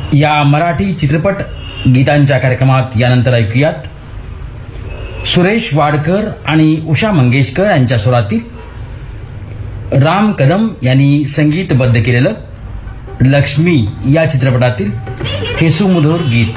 या मराठी चित्रपट गीतांच्या कार्यक्रमात यानंतर ऐकूयात सुरेश वाडकर आणि उषा मंगेशकर यांच्या स्वरातील राम कदम यांनी संगीतबद्ध केलेलं लक्ष्मी या चित्रपटातील हे सुमधुर गीत.